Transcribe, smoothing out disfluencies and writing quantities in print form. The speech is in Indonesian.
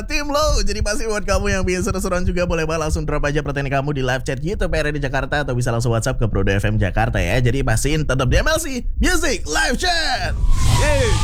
tim lo. Jadi pasti buat kamu yang bikin seru-seruan juga boleh banget langsung drop aja pertanyaan kamu di live chat YouTube RRD Jakarta atau bisa langsung WhatsApp ke Brodo FM Jakarta ya. Jadi pastiin tetap di MLC Music Live Chat. Yeay.